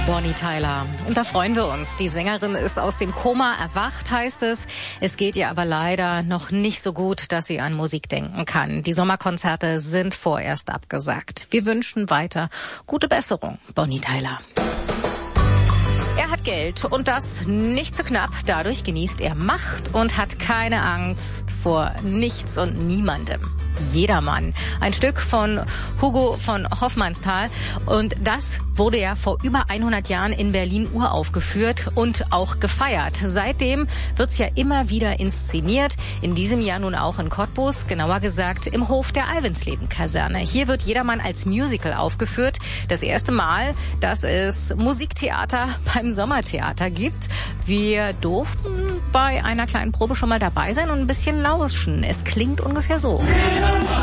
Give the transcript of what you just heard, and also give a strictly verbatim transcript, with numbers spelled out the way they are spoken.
Bonnie Tyler. Und da freuen wir uns. Die Sängerin ist aus dem Koma erwacht, heißt es. Es geht ihr aber leider noch nicht so gut, dass sie an Musik denken kann. Die Sommerkonzerte sind vorerst abgesagt. Wir wünschen weiter gute Besserung, Bonnie Tyler. Er hat Geld und das nicht zu knapp. Dadurch genießt er Macht und hat keine Angst vor nichts und niemandem. Jedermann. Ein Stück von Hugo von Hofmannsthal. Und das wurde ja vor über hundert Jahren in Berlin uraufgeführt und auch gefeiert. Seitdem wird's ja immer wieder inszeniert. In diesem Jahr nun auch in Cottbus, genauer gesagt im Hof der Alvensleben-Kaserne. Hier wird Jedermann als Musical aufgeführt. Das erste Mal, dass es Musiktheater beim Sommertheater gibt. Wir durften bei einer kleinen Probe schon mal dabei sein und ein bisschen lauschen. Es klingt ungefähr so.